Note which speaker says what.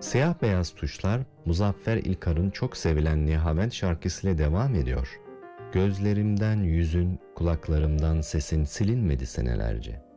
Speaker 1: Siyah beyaz tuşlar Muzaffer İlkar'ın çok sevilen Nihavent şarkısıyla devam ediyor. Gözlerimden yüzün, kulaklarımdan sesin silinmedi senelerce.